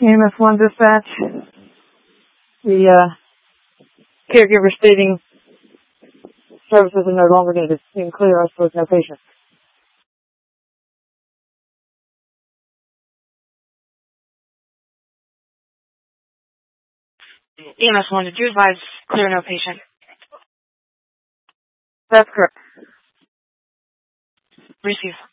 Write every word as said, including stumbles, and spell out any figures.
E M S one dispatch. The uh, caregiver stating services are no longer needed. You can clear us with no patient. E M S one, did you advise clear no patient? That's correct. Receive.